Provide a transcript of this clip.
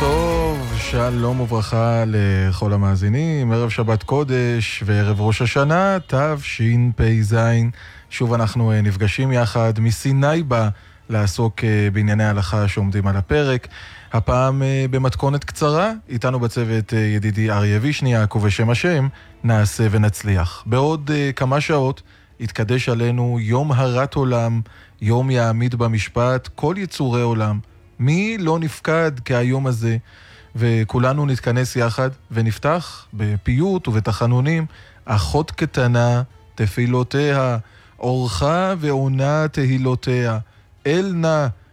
טוב, שלום וברכה לכל המאזינים, ערב שבת קודש וערב ראש השנה, תשפ"ז. שוב אנחנו נפגשים יחד מסיני בה לעסוק בענייני ההלכה שעומדים על הפרק. הפעם במתכונת קצרה, איתנו בצוות ידידי אריה וישניאק, ובשם השם נעשה ונצליח. בעוד כמה שעות יתקדש עלינו יום הרת עולם, יום יעמיד במשפט כל יצורי עולם. מי לא נפקד כהיום הזה? וכולנו נתכנס יחד ונפתח בפיוט ובתחנונים. אחות קטנה תפילותיה, אורחה ועונה תהילותיה, אל נא